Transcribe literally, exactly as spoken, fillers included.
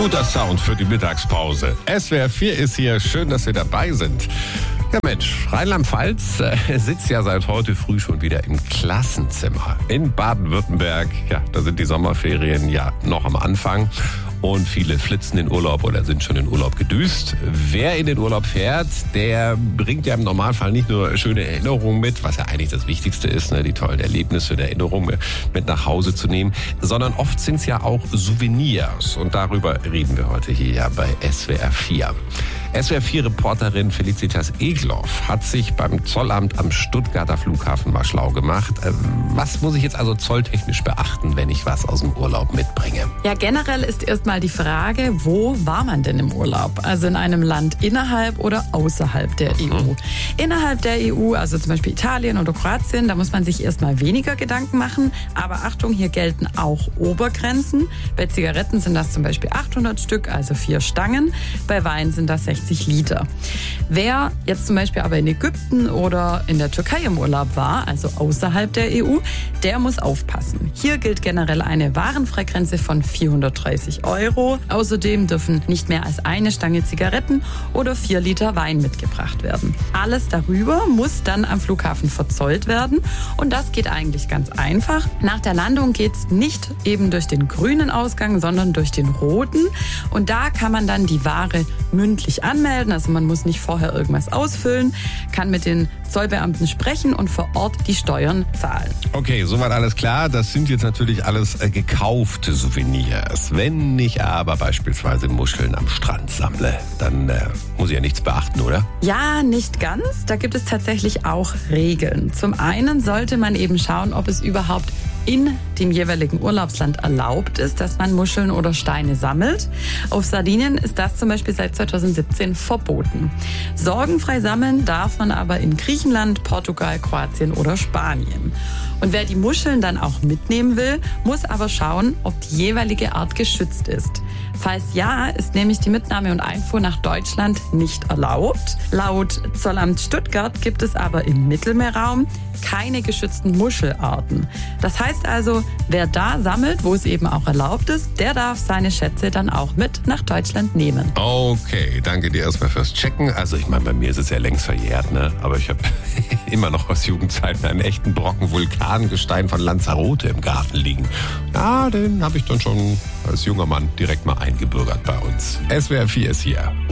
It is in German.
Guter Sound für die Mittagspause. S W R vier ist hier. Schön, dass Sie dabei sind. Ja Mensch, Rheinland-Pfalz äh, sitzt ja seit heute früh schon wieder im Klassenzimmer. In Baden-Württemberg, ja, da sind die Sommerferien ja noch am Anfang. Und viele flitzen in Urlaub oder sind schon in Urlaub gedüst. Wer in den Urlaub fährt, der bringt ja im Normalfall nicht nur schöne Erinnerungen mit, was ja eigentlich das Wichtigste ist, ne, die tollen Erlebnisse und Erinnerungen mit nach Hause zu nehmen, sondern oft sind es ja auch Souvenirs. Und darüber reden wir heute hier ja bei S W R vier. S W R vier-Reporterin Felicitas Egloff hat sich beim Zollamt am Stuttgarter Flughafen mal schlau gemacht. Was muss ich jetzt also zolltechnisch beachten, wenn ich was aus dem Urlaub mitbringe? Ja, generell ist erstmal die Frage, wo war man denn im Urlaub? Also in einem Land innerhalb oder außerhalb der mhm. E U? Innerhalb der E U, also zum Beispiel Italien oder Kroatien, da muss man sich erstmal weniger Gedanken machen. Aber Achtung, hier gelten auch Obergrenzen. Bei Zigaretten sind das zum Beispiel achthundert Stück, also vier Stangen. Bei Wein sind das sechzig Liter. Wer jetzt zum Beispiel aber in Ägypten oder in der Türkei im Urlaub war, also außerhalb der E U, der muss aufpassen. Hier gilt generell eine Warenfreigrenze von vierhundertdreißig Euro. Außerdem dürfen nicht mehr als eine Stange Zigaretten oder vier Liter Wein mitgebracht werden. Alles darüber muss dann am Flughafen verzollt werden und das geht eigentlich ganz einfach. Nach der Landung geht es nicht eben durch den grünen Ausgang, sondern durch den roten und da kann man dann die Ware mündlich anmelden, also man muss nicht vorher irgendwas ausfüllen, kann mit den Zollbeamten sprechen und vor Ort die Steuern zahlen. Okay, soweit alles klar. Das sind jetzt natürlich alles äh, gekaufte Souvenirs. Wenn ich aber beispielsweise Muscheln am Strand sammle, dann äh, muss ich ja nichts beachten, oder? Ja, nicht ganz. Da gibt es tatsächlich auch Regeln. Zum einen sollte man eben schauen, ob es überhaupt in dem jeweiligen Urlaubsland erlaubt ist, dass man Muscheln oder Steine sammelt. Auf Sardinien ist das zum Beispiel seit zweitausendsiebzehn verboten. Sorgenfrei sammeln darf man aber in Griechenland, Portugal, Kroatien oder Spanien. Und wer die Muscheln dann auch mitnehmen will, muss aber schauen, ob die jeweilige Art geschützt ist. Falls ja, ist nämlich die Mitnahme und Einfuhr nach Deutschland nicht erlaubt. Laut Zollamt Stuttgart gibt es aber im Mittelmeerraum keine geschützten Muschelarten. Das heißt also, wer da sammelt, wo es eben auch erlaubt ist, der darf seine Schätze dann auch mit nach Deutschland nehmen. Okay, danke dir erstmal fürs Checken. Also ich meine, bei mir ist es ja längst verjährt, ne? Aber ich habe immer noch aus Jugendzeiten einen echten Brocken Vulkangestein von Lanzarote im Garten liegen. Ja, den habe ich dann schon als junger Mann direkt mal eingebürgert bei uns. S W R vier ist hier.